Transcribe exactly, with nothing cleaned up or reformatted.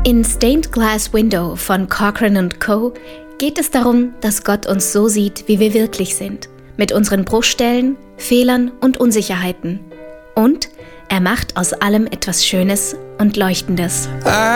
In Stained Glass Window von Corcoran und Co. geht es darum, dass Gott uns so sieht, wie wir wirklich sind, mit unseren Bruchstellen, Fehlern und Unsicherheiten. Und er macht aus allem etwas Schönes und Leuchtendes.